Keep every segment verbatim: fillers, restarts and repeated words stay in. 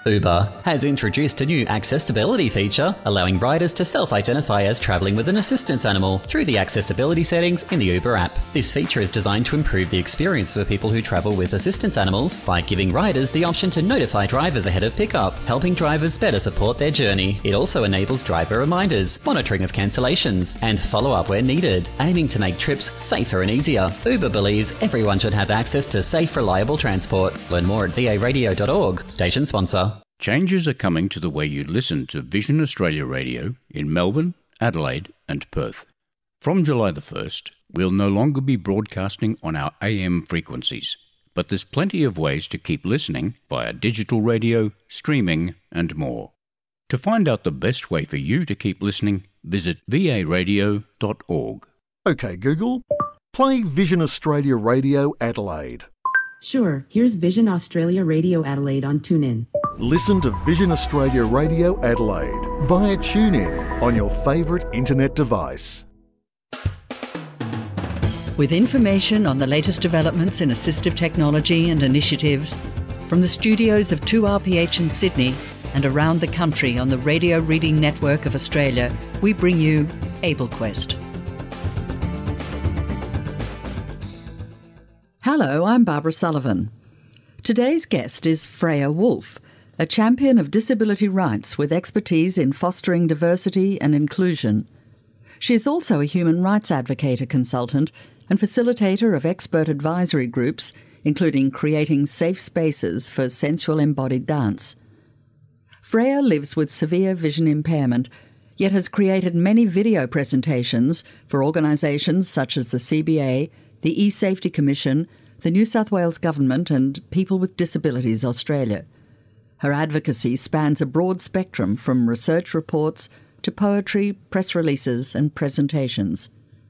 Uber has introduced a new accessibility feature, allowing riders to self-identify as travelling with an assistance animal through the accessibility settings in the Uber app. This feature is designed to improve the experience for people who travel with assistance animals by giving riders the option to notify drivers ahead of pickup, helping drivers better support their journey. It also enables driver reminders, monitoring of cancellations, and follow-up where needed, aiming to make trips safer and easier. Uber believes everyone should have access to safe, reliable transport. Learn more at v a radio dot org, station sponsor. Changes are coming to the way you listen to Vision Australia Radio in Melbourne, Adelaide and Perth. From July the first, we'll no longer be broadcasting on our A M frequencies, but there's plenty of ways to keep listening via digital radio, streaming and more. To find out the best way for you to keep listening, visit v a radio dot org. OK Google, play Vision Australia Radio Adelaide. Sure, here's Vision Australia Radio Adelaide on TuneIn. Listen to Vision Australia Radio Adelaide via TuneIn on your favourite internet device. With information on the latest developments in assistive technology and initiatives, from the studios of two R P H in Sydney and around the country on the Radio Reading Network of Australia, we bring you AbleQuest. Hello, I'm Barbara Sullivan. Today's guest is Freya Wolf, a champion of disability rights with expertise in fostering diversity and inclusion. She is also a human rights advocate consultant and facilitator of expert advisory groups, including creating safe spaces for sensual embodied dance. Freya lives with severe vision impairment, yet has created many video presentations for organisations such as the C B A, the eSafety Commission, the New South Wales Government and People with Disabilities Australia. Her advocacy spans a broad spectrum from research reports to poetry, press releases and presentations.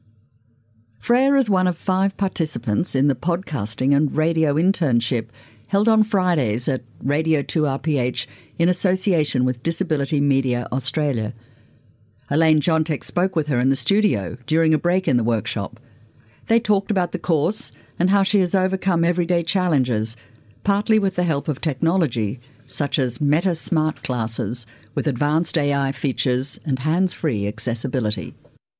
Freya is one of five participants in the podcasting and radio internship held on Fridays at Radio two R P H in association with Disability Media Australia. Elaine Jontek spoke with her in the studio during a break in the workshop. They talked about the course and how she has overcome everyday challenges, partly with the help of technology, such as Meta Smart Classes with advanced A I features and hands-free accessibility.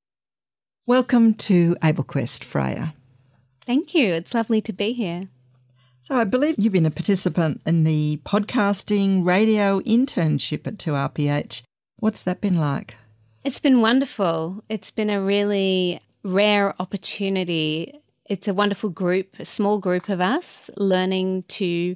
Welcome to AbleQuest, Freya. Thank you. It's lovely to be here. So I believe you've been a participant in the podcasting radio internship at two R P H. What's that been like? It's been wonderful. It's been a really rare opportunity. It's a wonderful group, a small group of us learning to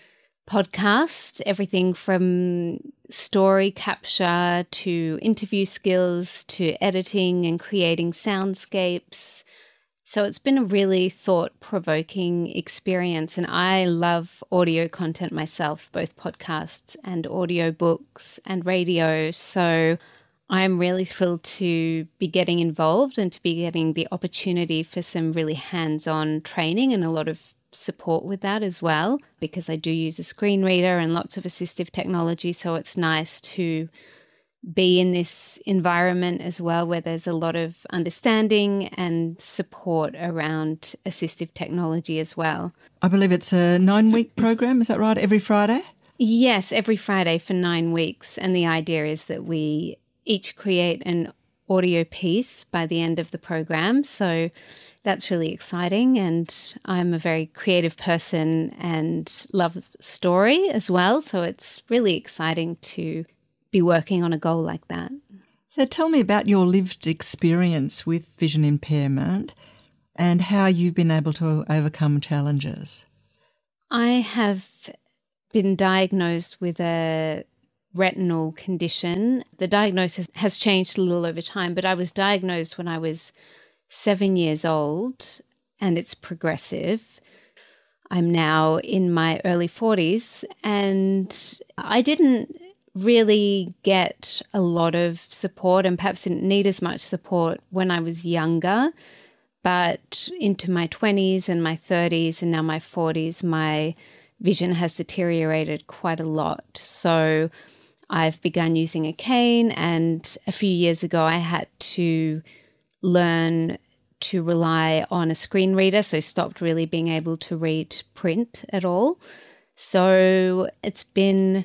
podcast, everything from story capture to interview skills to editing and creating soundscapes. So it's been a really thought-provoking experience, and I love audio content myself, both podcasts and audiobooks and radio. So I'm really thrilled to be getting involved and to be getting the opportunity for some really hands-on training and a lot of support with that as well, because I do use a screen reader and lots of assistive technology. So it's nice to be in this environment as well where there's a lot of understanding and support around assistive technology as well. I believe it's a nine-week program, is that right, every Friday? Yes, every Friday for nine weeks. And the idea is that we each create an audio piece by the end of the program. So that's really exciting. And I'm a very creative person and love story as well. So it's really exciting to be working on a goal like that. So tell me about your lived experience with vision impairment and how you've been able to overcome challenges. I have been diagnosed with a retinal condition. The diagnosis has changed a little over time, but I was diagnosed when I was seven years old and it's progressive. I'm now in my early forties and I didn't really get a lot of support and perhaps didn't need as much support when I was younger. But into my twenties and my thirties and now my forties, my vision has deteriorated quite a lot. So I've begun using a cane, and a few years ago I had to learn to rely on a screen reader, so stopped really being able to read print at all. So it's been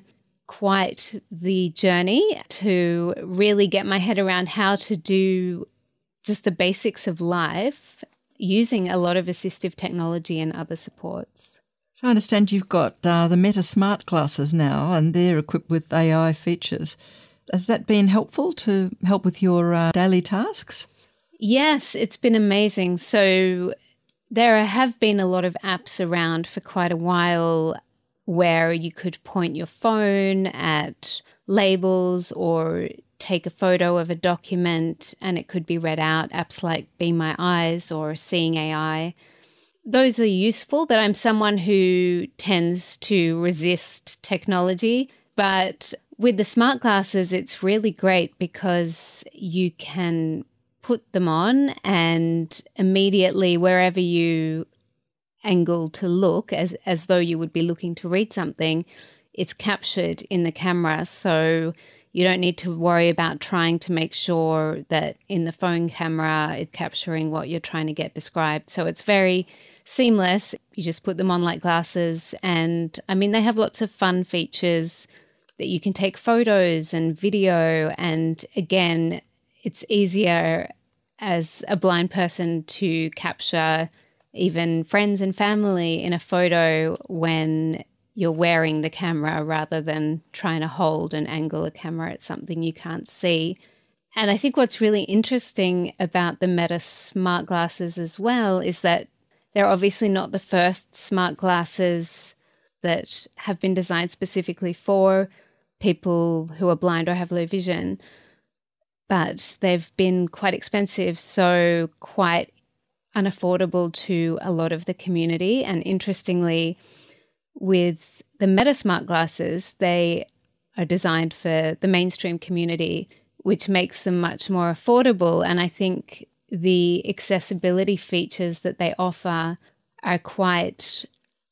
quite the journey to really get my head around how to do just the basics of life using a lot of assistive technology and other supports. So I understand you've got uh, the Meta Smart glasses now, and they're equipped with A I features. Has that been helpful to help with your uh, daily tasks? Yes, it's been amazing. So there have been a lot of apps around for quite a while where you could point your phone at labels or take a photo of a document and it could be read out, apps like Be My Eyes or Seeing A I. Those are useful, but I'm someone who tends to resist technology. But with the smart glasses, it's really great because you can put them on and immediately wherever you angle to look, as, as though you would be looking to read something, it's captured in the camera. So you don't need to worry about trying to make sure that in the phone camera it's capturing what you're trying to get described. So it's very seamless. You just put them on like glasses. And I mean, they have lots of fun features that you can take photos and video. And again, it's easier as a blind person to capture even friends and family in a photo when you're wearing the camera rather than trying to hold and angle a camera at something you can't see. And I think what's really interesting about the Meta smart glasses as well is that they're obviously not the first smart glasses that have been designed specifically for people who are blind or have low vision, but they've been quite expensive, so quite unaffordable to a lot of the community. And interestingly, with the Meta smart glasses, they are designed for the mainstream community, which makes them much more affordable. And I think the accessibility features that they offer are quite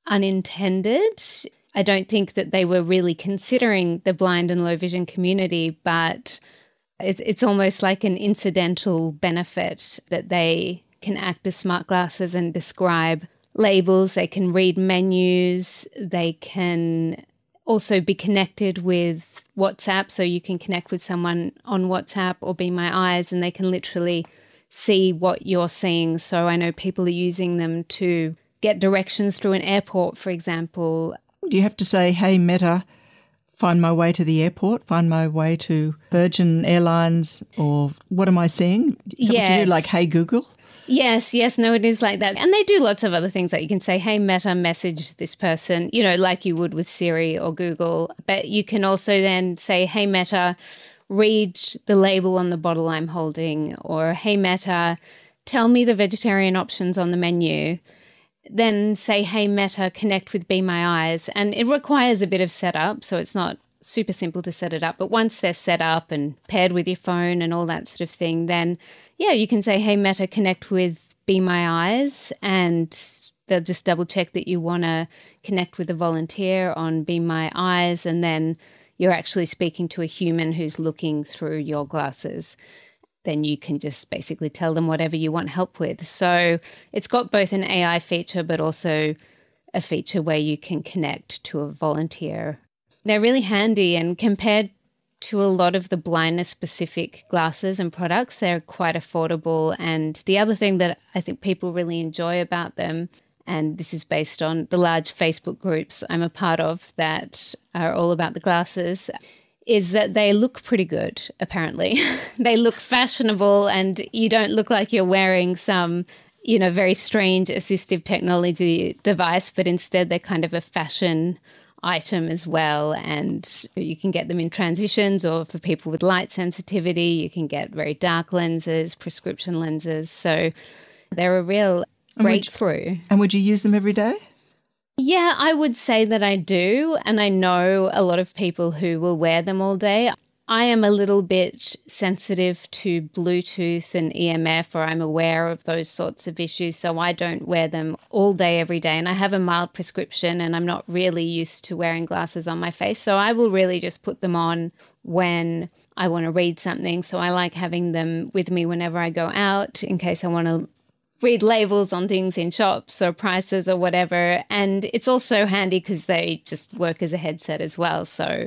unintended. I don't think that they were really considering the blind and low vision community, but it's, it's almost like an incidental benefit that they can act as smart glasses and describe labels. They can read menus. They can also be connected with WhatsApp, so you can connect with someone on WhatsApp or Be My Eyes, and they can literally see what you're seeing. So I know people are using them to get directions through an airport, for example. Do you have to say, hey, Meta, find my way to the airport, find my way to Virgin Airlines, or what am I seeing? Is that yes. what you do, like, hey, Google? Yes, yes, no, it is like that. And they do lots of other things. Like you can say, hey, Meta, message this person, you know, like you would with Siri or Google. But you can also then say, hey, Meta, read the label on the bottle I'm holding, or hey, Meta, tell me the vegetarian options on the menu. Then say, hey, Meta, connect with Be My Eyes. And it requires a bit of setup, so it's not super simple to set it up. But once they're set up and paired with your phone and all that sort of thing, then, yeah, you can say, hey, Meta, connect with Be My Eyes, and they'll just double check that you want to connect with a volunteer on Be My Eyes, and then you're actually speaking to a human who's looking through your glasses. Then you can just basically tell them whatever you want help with. So it's got both an A I feature, but also a feature where you can connect to a volunteer. They're really handy, and compared to a lot of the blindness-specific glasses and products, they're quite affordable. And the other thing that I think people really enjoy about them, and this is based on the large Facebook groups I'm a part of that are all about the glasses, is that they look pretty good, apparently. They look fashionable, and you don't look like you're wearing some, you know, very strange assistive technology device, but instead they're kind of a fashion item as well. And you can get them in transitions, or for people with light sensitivity, you can get very dark lenses, prescription lenses. So they're a real breakthrough. And would, and would you use them every day? Yeah, I would say that I do. And I know a lot of people who will wear them all day. I am a little bit sensitive to Bluetooth and E M F, or I'm aware of those sorts of issues. So I don't wear them all day, every day. And I have a mild prescription, and I'm not really used to wearing glasses on my face. So I will really just put them on when I want to read something. So I like having them with me whenever I go out in case I want to read labels on things in shops or prices or whatever. And it's also handy because they just work as a headset as well. So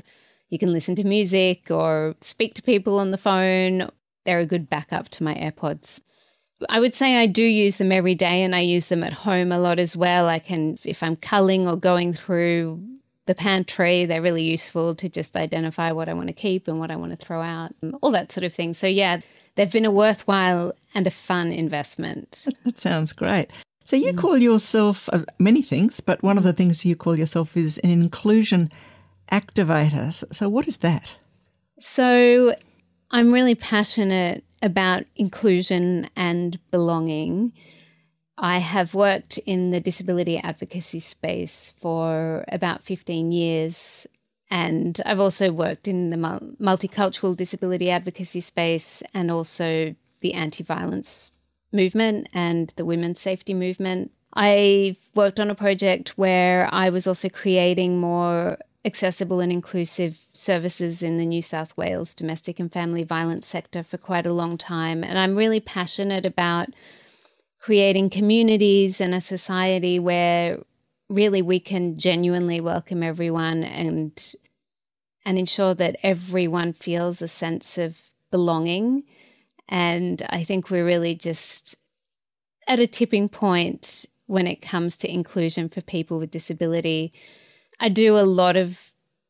you can listen to music or speak to people on the phone. They're a good backup to my AirPods. I would say I do use them every day, and I use them at home a lot as well. I can, if I'm culling or going through the pantry, they're really useful to just identify what I want to keep and what I want to throw out, all that sort of thing. So yeah, they've been a worthwhile and a fun investment. That sounds great. So you call yourself uh, many things, but one of the things you call yourself is an inclusion activator. So, so what is that? So I'm really passionate about inclusion and belonging. I have worked in the disability advocacy space for about fifteen years, and I've also worked in the multicultural disability advocacy space and also the anti-violence movement and the women's safety movement. I worked on a project where I was also creating more accessible and inclusive services in the New South Wales domestic and family violence sector for quite a long time. And I'm really passionate about creating communities and a society where really we can genuinely welcome everyone and and ensure that everyone feels a sense of belonging. And I think we're really just at a tipping point when it comes to inclusion for people with disability. I do a lot of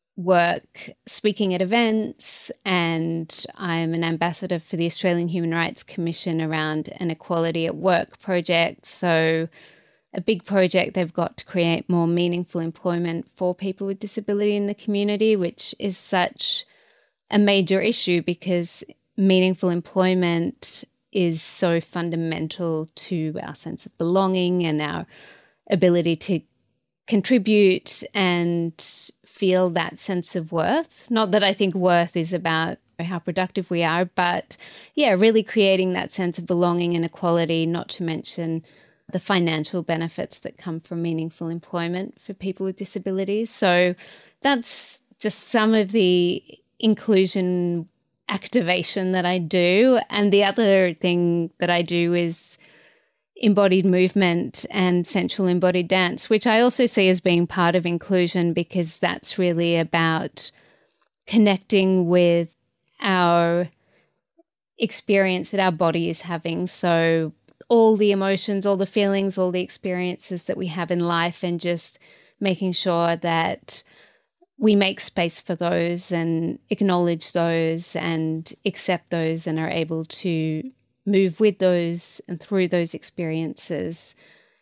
work speaking at events, and I'm an ambassador for the Australian Human Rights Commission around an equality at work project. So a big project they've got to create more meaningful employment for people with disability in the community, which is such a major issue because meaningful employment is so fundamental to our sense of belonging and our ability to contribute and feel that sense of worth. Not that I think worth is about how productive we are, but yeah, really creating that sense of belonging and equality, not to mention the financial benefits that come from meaningful employment for people with disabilities. So that's just some of the inclusion activation that I do. And the other thing that I do is embodied movement and sensual embodied dance, which I also see as being part of inclusion because that's really about connecting with our experience that our body is having. So all the emotions, all the feelings, all the experiences that we have in life, and just making sure that we make space for those and acknowledge those and accept those and are able to move with those and through those experiences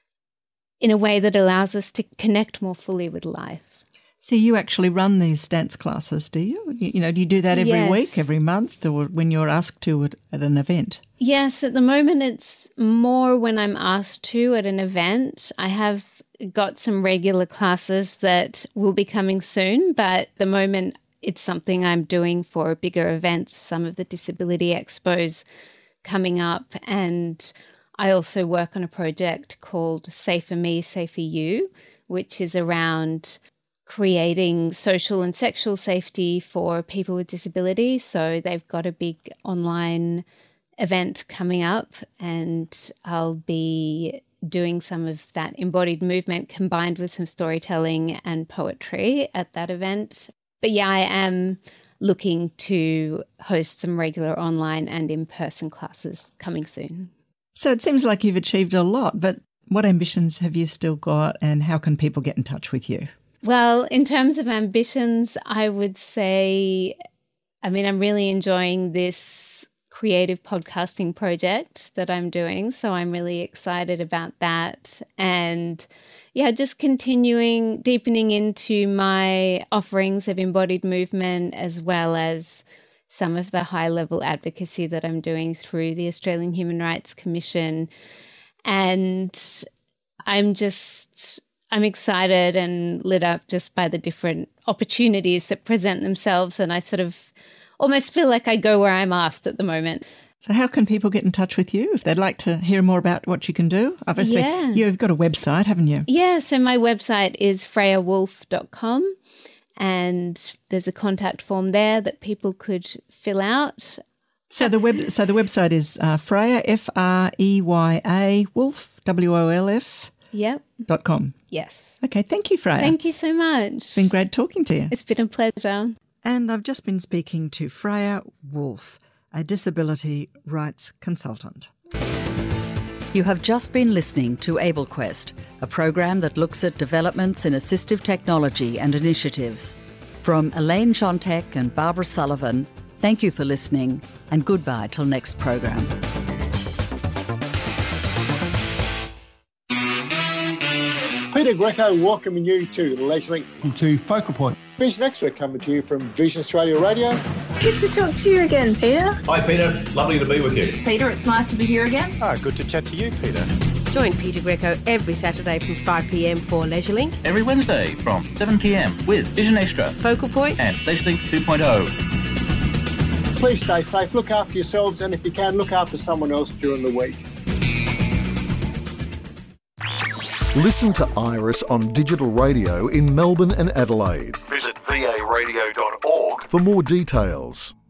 in a way that allows us to connect more fully with life. So you actually run these dance classes, do you? You, you know, do you do that every Yes. week, every month, or when you're asked to at, at an event? Yes, at the moment it's more when I'm asked to at an event. I have got some regular classes that will be coming soon, but at the moment it's something I'm doing for bigger events, some of the disability expos coming up. And I also work on a project called Safer Me, Safer You, which is around creating social and sexual safety for people with disabilities. So they've got a big online event coming up, and I'll be doing some of that embodied movement combined with some storytelling and poetry at that event. But yeah, I am looking to host some regular online and in-person classes coming soon. So it seems like you've achieved a lot, but what ambitions have you still got, and how can people get in touch with you? Well, in terms of ambitions, I would say, I mean, I'm really enjoying this creative podcasting project that I'm doing. So I'm really excited about that. And yeah, just continuing, deepening into my offerings of embodied movement, as well as some of the high level advocacy that I'm doing through the Australian Human Rights Commission. And I'm just, I'm excited and lit up just by the different opportunities that present themselves. And I sort of almost feel like I go where I'm asked at the moment. So how can people get in touch with you if they'd like to hear more about what you can do? Obviously, Yeah. you've got a website, haven't you? Yeah, so my website is freya wolf dot com, and there's a contact form there that people could fill out. So the web, so the website is uh, Freya, F R E Y A, Wolf, W O L F, Yep, dot com. yes. Okay, thank you, Freya. Thank you so much. It's been great talking to you. It's been a pleasure. And I've just been speaking to Freya Wolf, a disability rights consultant. You have just been listening to AbleQuest, a program that looks at developments in assistive technology and initiatives. From Elaine Shontek and Barbara Sullivan, thank you for listening, and goodbye till next program. Peter Greco welcoming you to LeisurLink. Welcome to Focal Point. Vision Extra coming to you from Vision Australia Radio. Good to talk to you again, Peter. Hi, Peter. Lovely to be with you. Peter, it's nice to be here again. Ah, good to chat to you, Peter. Join Peter Greco every Saturday from five p m for LeisurLink. Every Wednesday from seven p m with Vision Extra, Focal Point and LeisurLink two point oh. Please stay safe, look after yourselves, and if you can, look after someone else during the week. Listen to Iris on digital radio in Melbourne and Adelaide. Visit v a radio dot org for more details.